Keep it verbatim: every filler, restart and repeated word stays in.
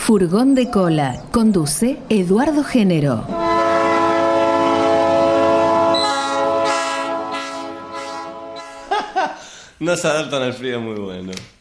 Furgón de Cola. Conduce Eduardo Género. No se adaptan al frío, muy bueno.